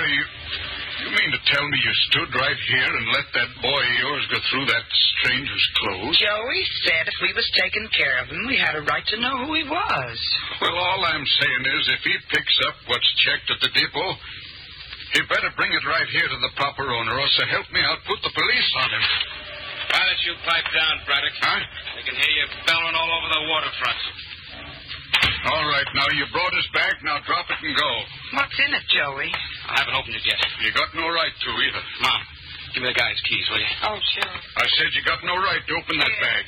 you mean to tell me you stood right here and let that boy of yours go through that stranger's clothes? Joey said if we was taking care of him, we had a right to know who he was. Well, all I'm saying is if he picks up what's checked at the depot, he better bring it right here to the proper owner, or so help me out, put the police on him. Why don't you pipe down, Braddock? Huh? They can hear you bellowing all over the waterfront. All right, now you brought us back. Now drop it and go. What's in it, Joey? I haven't opened it yet. You got no right to either. Mom, give me the guy's keys, will you? Oh, sure. I said you got no right to open that bag.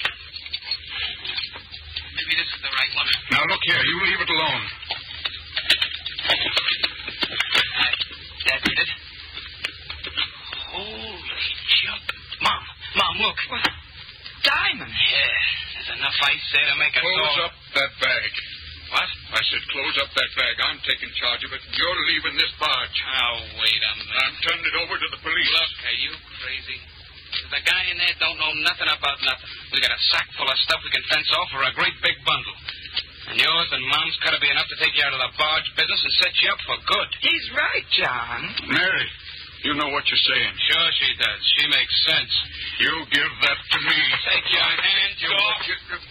Maybe this is the right one. Now look here, you leave it alone. That's it. Holy jump. Mom, look. What? Diamond. Yeah, there's enough ice there to make a Close up that bag. What? I said close up that bag. I'm taking charge of it. You're leaving this barge. Oh, wait a minute. I'm turning it over to the police. Look, are you crazy? The guy in there don't know nothing about nothing. We got a sack full of stuff we can fence off for a great big bundle. And yours and Mom's got to be enough to take you out of the barge business and set you up for good. He's right, John. Mary, you know what you're saying. Sure she does. She makes sense. You give that to me. Take your hands off.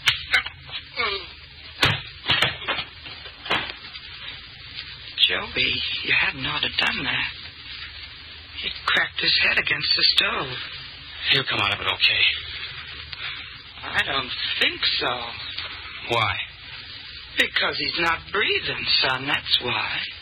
Joey, you hadn't ought to done that. He cracked his head against the stove. He'll come out of it okay. I don't think so. Why? Because he's not breathing, son, that's why.